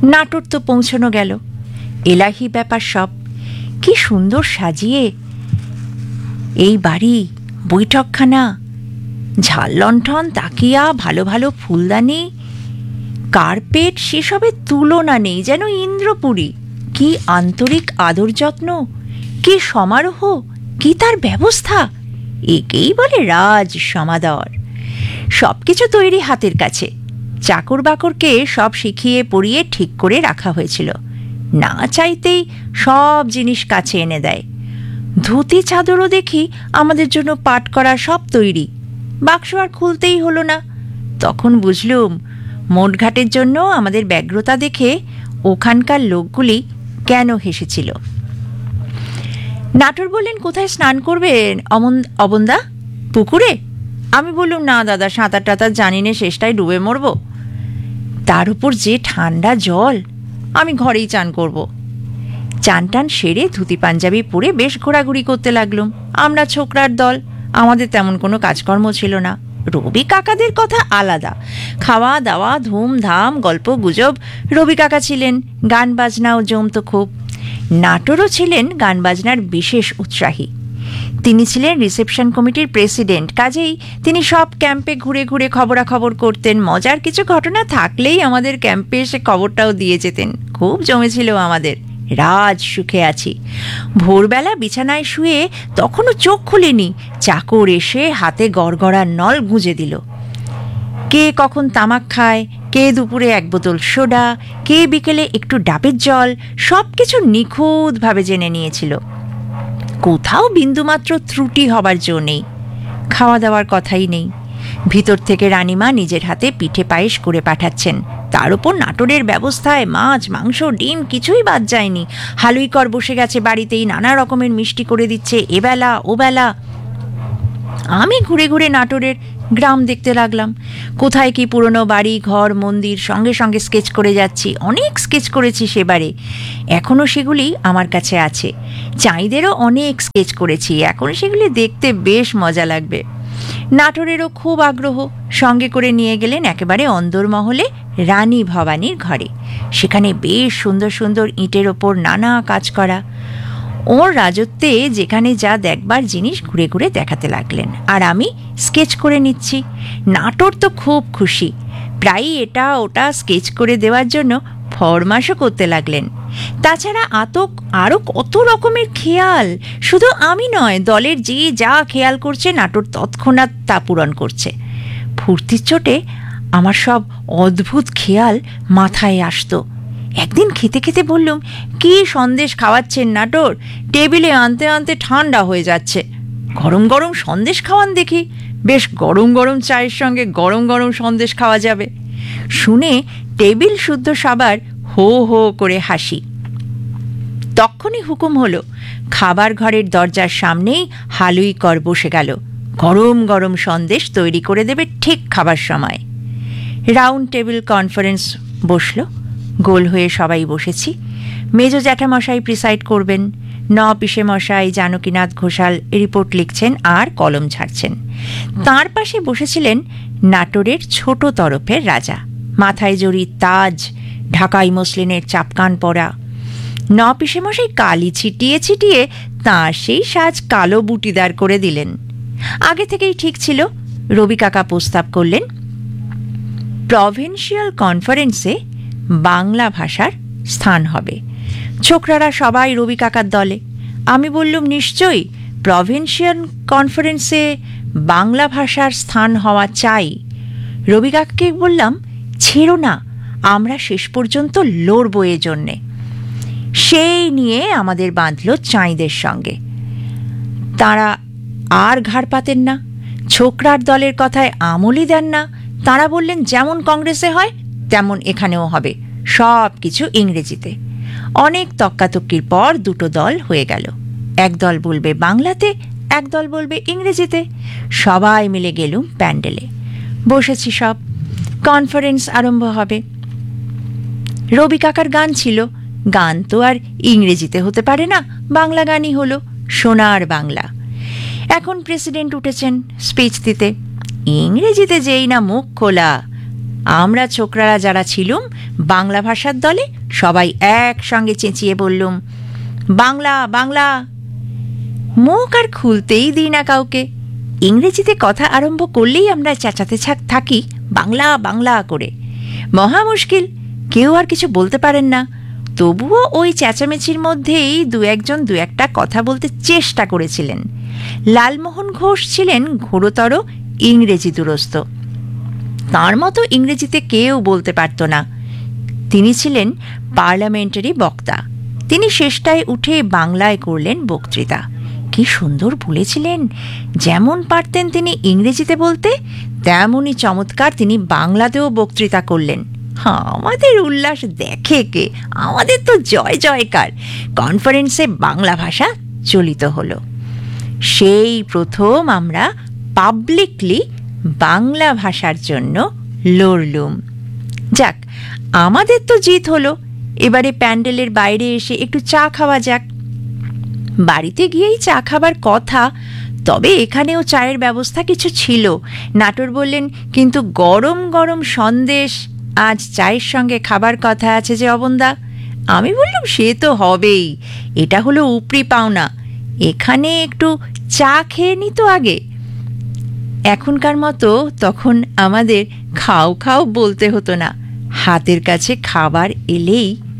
নাটোর তো পৌঁছানো গেল। এলাহি ব্যাপার সব, কি সুন্দর সাজিয়ে এই বাড়ি, বৈঠকখানা, ঝাল লণ্ঠন, তাকিয়া, ভালো ভালো ফুলদানি, কার্পেট, সেসবের তুলনা নেই, যেন ইন্দ্রপুরী। কি আন্তরিক আদর যত্ন, কি সমারোহ, কি তার ব্যবস্থা! একেই বলে রাজ সমাদর। সব কিছু তৈরি হাতের কাছে। চাকর বাকরকে সব শিখিয়ে পড়িয়ে ঠিক করে রাখা হয়েছিল। না চাইতেই সব জিনিস কাছে এনে দেয়। ধুতি চাদরও দেখি আমাদের জন্য পাট করা, সব তৈরি। বাক্স আর খুলতেই হলো না। তখন বুঝলুম মোটঘাটের জন্য আমাদের ব্যগ্রতা দেখে ওখানকার লোকগুলি কেন হেসেছিল। নাটোর বললেন, কোথায় স্নান করবেন অবন্দা? পুকুরে? আমি বললুম, না দাদা, সাঁতার টাতার জানি না, শেষটায় ডুবে মরব। তার উপর যে ঠান্ডা জল, আমি ঘরেই চান করব। চান টান সেরে ধুতি পাঞ্জাবি পরে বেশ ঘোরাঘুরি করতে লাগলুম। আমরা ছোকরার দল, আমাদের তেমন কোনো কাজকর্ম ছিল না। রবি কাকাদের কথা আলাদা, খাওয়া দাওয়া, ধুমধাম, গল্প গুজব। রবি কাকা ছিলেন গান বাজনাও জমত খুব। নাটোরও ছিলেন গান বাজনার বিশেষ উৎসাহী। তিনি ছিলেন রিসেপশন কমিটির প্রেসিডেন্ট, কাজেই তিনি সব ক্যাম্পে ঘুরে ঘুরে খবরাখবর করতেন। মজার কিছু ঘটনা থাকলেই আমাদের ক্যাম্পে এসে খবরটাও দিয়ে যেতেন। খুব জমেছিল আমাদের। রাজ সুখে আছি। ভোরবেলা বিছানায় শুয়ে তখনও চোখ খুলিনি, চাকর এসে হাতে গড়গড়ার নল গুঁজে দিল। কে কখন তামাক খায়, কে দুপুরে এক বোতল সোডা, কে বিকেলে একটু ডাবের জল, সব কিছু নিখুঁতভাবে জেনে নিয়েছিল। কোথাও বিন্দুমাত্র ত্রুটি হবার জো নেই। খাওয়া দাওয়ার কথাই নেই। ভিতর থেকে রানীমা নিজের হাতে পিঠে পায়েস করে পাঠাচ্ছেন। তার উপর নাটোরের ব্যবস্থায় মাছ, মাংস, ডিম কিছুই বাদ যায়নি। হালুইকর বসে গেছে বাড়িতেই, নানা রকমের মিষ্টি করে দিচ্ছে এবেলা ওবেলা। আমি ঘুরে ঘুরে নাটোরের গ্রাম দেখতে লাগলাম। কোথায় কি পুরনো বাড়ি, ঘর, মন্দির, সঙ্গে সঙ্গে স্কেচ করে যাচ্ছি। অনেক স্কেচ করেছি সেবারে, এখনও সেগুলি আমার কাছে আছে। চাঁইদেরও অনেক স্কেচ করেছি, এখন সেগুলি দেখতে বেশ মজা লাগবে। নাটোরেরও খুব আগ্রহ। সঙ্গে করে নিয়ে গেলেন একেবারে অন্দরমহলে রানী ভবানীর ঘরে। সেখানে বেশ সুন্দর সুন্দর ইটের ওপর নানা কাজ করা। ওর রাজত্বে যেখানে যা দেখবার জিনিস ঘুরে ঘুরে দেখাতে লাগলেন, আর আমি স্কেচ করে নিচ্ছি। নাটোর তো খুব খুশি, প্রায়ই এটা ওটা স্কেচ করে দেওয়ার জন্য ফরমাশও করতে লাগলেন। তাছাড়া আরও কত রকমের খেয়াল। শুধু আমি নয়, দলের যে যা খেয়াল করছে নাটোর তৎক্ষণাৎ তা পূরণ করছে। ফুর্তির চোটে আমার সব অদ্ভুত খেয়াল মাথায় আসতো। একদিন খেতে খেতে বললুম, কি সন্দেশ খাওয়াচ্ছেন নাটোর? টেবিলে আনতে আনতে ঠান্ডা হয়ে যাচ্ছে। গরম গরম সন্দেশ খাওয়ান দেখি। বেশ গরম গরম চায়ের সঙ্গে গরম গরম সন্দেশ খাওয়া যাবে। শুনে টেবিল শুদ্ধ সবার হো হো করে হাসি। তখনই হুকুম হলো, খাবার ঘরের দরজার সামনেই হালুইকর বসে গেল। গরম গরম সন্দেশ তৈরি করে দেবে ঠিক খাবার সময়। রাউন্ড টেবিল কনফারেন্স বসল। গোল হয়ে সবাই বসেছি। মেজো জ্যাঠামশাই প্রিসাইড করবেন। পিসে মশাই জানকীনাথ ঘোষাল রিপোর্ট লিখছেন আর কলম ঝাড়ছেন। তাঁর পাশে বসেছিলেন নাটোরের ছোট তরফের রাজা, মাথায় জড়ি তাজ, ঢাকাই মসলিনের চাপকান পরা। পিসে মশাই কালি ছিটিয়ে ছিটিয়ে তাঁর সেই সাজ কালো বুটিদার করে দিলেন। আগে থেকেই ঠিক ছিল। রবি কাকা প্রস্তাব করলেন, প্রভিন্সিয়াল কনফারেন্সে বাংলা ভাষার স্থান হবে। ছোকরারা সবাই রবি কাকার দলে। আমি বললুম, নিশ্চয়ই প্রভিন্সিয়াল কনফারেন্সে বাংলা ভাষার স্থান হওয়া চাই। রবি কাকাকে বললাম, ছেড়ো না, আমরা শেষ পর্যন্ত লড়ব এ জন্যে। সেই নিয়ে আমাদের বাঁধল চাঁইদের সঙ্গে। তাঁরা আর ঘাড় পাতেন না, ছোকরার দলের কথায় আমলই দেন না। তাঁরা বললেন, যেমন কংগ্রেসে হয় তেমন এখানেও হবে, সব কিছু ইংরেজিতে। অনেক তক্কাতক্কির পর দুটো দল হয়ে গেল। এক দল বলবে বাংলাতে, এক দল বলবে ইংরেজিতে। সবাই মিলে গেলুম প্যান্ডেলে। বসেছি সব। কনফারেন্স আরম্ভ হবে। রবি কাকার গান ছিল। গান তো আর ইংরেজিতে হতে পারে না, বাংলা গানই হলো, সোনার বাংলা। এখন প্রেসিডেন্ট উঠেছেন স্পিচ দিতে। ইংরেজিতে যেই না মুখ খোলা, আমরা ছোকরারা যারা ছিলুম বাংলা ভাষার দলে সবাই একসঙ্গে চেঁচিয়ে বললুম, বাংলা বাংলা। মুখ আর খুলতেই দিই না কাউকে। ইংরেজিতে কথা আরম্ভ করলেই আমরা চেঁচাতে থাকি বাংলা বাংলা করে। মহা মুশকিল, কেউ আর কিছু বলতে পারেন না। তবুও ওই চেঁচামেচির মধ্যেই দু একজন দু একটা কথা বলতে চেষ্টা করেছিলেন। লালমোহন ঘোষ ছিলেন ঘোরতর ইংরেজি দুরস্ত। তাঁর মতো ইংরেজিতে কেউ বলতে পারত না। তিনি ছিলেন পার্লামেন্টারি বক্তা। তিনি শেষটায় উঠে বাংলায় করলেন বক্তৃতা। কি সুন্দর বলেছিলেন! যেমন পারতেন তিনি ইংরেজিতে বলতে, তেমনই চমৎকার তিনি বাংলাতেও বক্তৃতা করলেন। আমাদের উল্লাস দেখে কে! আমাদের তো জয় জয়কার। কনফারেন্সে বাংলা ভাষা চলিত হলো। সেই প্রথম আমরা পাবলিকলি বাংলা ভাষার জন্য লড়লুম। যাক, আমাদের তো জিত হলো। এবারে প্যান্ডেলের বাইরে এসে একটু চা খাওয়া যাক। বাড়িতে গিয়েই চা খাবার কথা, তবে এখানেও চায়ের ব্যবস্থা কিছু ছিল। নাটোর বললেন, কিন্তু গরম গরম সন্দেশ আজ চায়ের সঙ্গে খাবার কথা আছে যে অবন্দা। আমি বললাম, সে তো হবেই, এটা হলো উপরি পাওনা। এখানে একটু চা খেয়ে নিত আগে। এখনকার মতো তখন আমাদের খাও খাও বলতে হতো না। হাতের কাছে খাবার এলেই